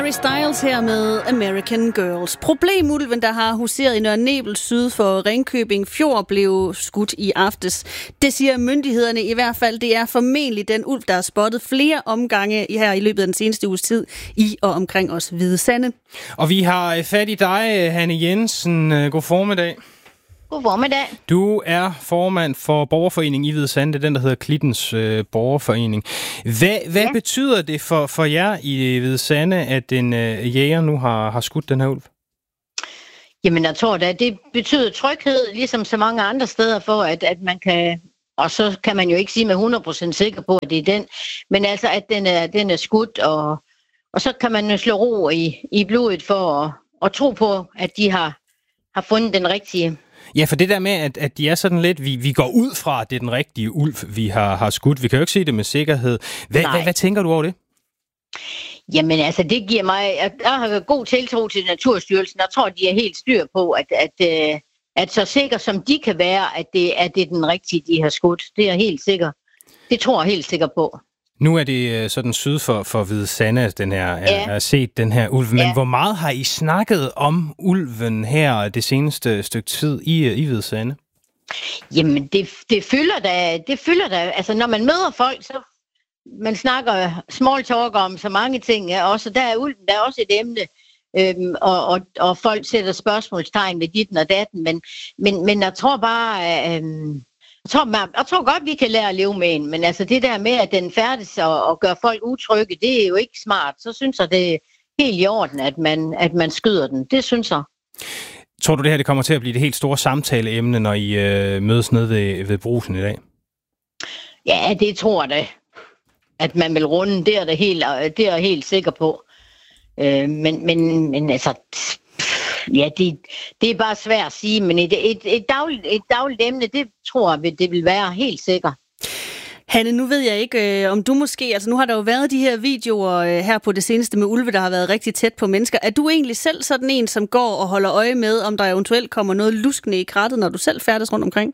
Harry Styles her med American Girls. Problemulven, der har huseret i Nørre Nebel syd for Ringkøbing Fjord, blev skudt i aftes. Det siger myndighederne i hvert fald. Det er formentlig den ulv, der har spottet flere omgange her i løbet af den seneste uges tid i og omkring os Hvide Sande. Og vi har fat i dig, Hanne Jensen. God formiddag. God formiddag. Du er formand for borgerforeningen i Hvide Sande, den der hedder Klittens borgerforening. Hvad betyder det for jer i Hvide Sande, at en jæger nu har skudt den her ulv? Jamen, jeg tror da, det betyder tryghed, ligesom så mange andre steder, for at man kan, og så kan man jo ikke sige med 100% sikker på, at det er den, men altså, at den er skudt, og så kan man jo slå ro i blodet for at tro på, at de har fundet den rigtige. Ja, for det der med, at de er sådan lidt, vi går ud fra, at det er den rigtige ulv, vi har skudt. Vi kan jo ikke se det med sikkerhed. Hvad tænker du over det? Jamen altså, det giver mig... Jeg har god tiltro til Naturstyrelsen. Jeg tror, de er helt styr på, at så sikker som de kan være, at det er den rigtige, de har skudt. Det er helt sikker. Det tror jeg helt sikker på. Nu er det sådan syd for Hvide Sande, at den her er set den her ulv. Men hvor meget har I snakket om ulven her det seneste stykke tid i Hvide Sande? Jamen, det fylder da. Altså, når man møder folk, så man snakker small talk om så mange ting. Ja, også der er ulven, der er også et emne. Og folk sætter spørgsmålstegn ved ditten og datten. Men jeg tror bare... Jeg tror godt, vi kan lære at leve med en, men altså det der med, at den færdes og gør folk utrygge, det er jo ikke smart. Så synes jeg, det er helt i orden, at man skyder den. Det synes jeg. Tror du, det her det kommer til at blive det helt store samtaleemne, når I mødes nede ved Brugsen i dag? Ja, det tror jeg da. At man vil runde, det er jeg helt sikker på. Men altså... Ja, det er bare svært at sige, men et dagligt emne, det tror jeg, det vil være helt sikkert. Hanne, nu ved jeg ikke, om du måske... Altså, nu har der jo været de her videoer her på det seneste med ulve, der har været rigtig tæt på mennesker. Er du egentlig selv sådan en, som går og holder øje med, om der eventuelt kommer noget luskende i krattet, når du selv færdes rundt omkring?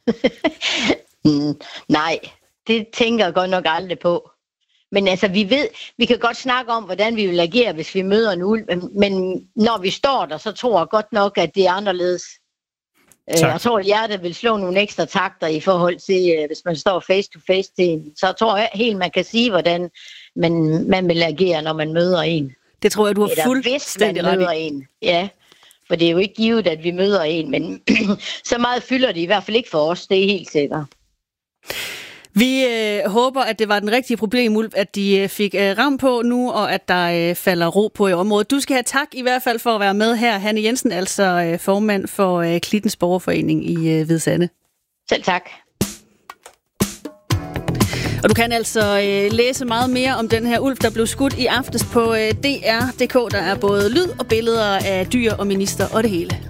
Nej, det tænker jeg godt nok aldrig på. Men altså, vi kan godt snakke om, hvordan vi vil agere, hvis vi møder en ulv. Men når vi står der, så tror jeg godt nok, at det er anderledes. Jeg tror, at hjertet vil slå nogle ekstra takter i forhold til, hvis man står face to face til en. Så jeg tror helt, man kan sige, hvordan man vil agere, når man møder en. Det tror jeg, du har fuldstændig ret i. Møder en. Ja, for det er jo ikke givet, at vi møder en, men så meget fylder det i hvert fald ikke for os, det er helt sikkert. Vi håber, at det var den rigtige problemulv, at de fik ram på nu, og at der falder ro på i området. Du skal have tak i hvert fald for at være med her. Hanne Jensen, altså formand for Klittens borgerforening i Hvide Sande. Selv tak. Og du kan altså læse meget mere om den her ulv, der blev skudt i aftes på DR.dk. Der er både lyd og billeder af dyr og minister og det hele.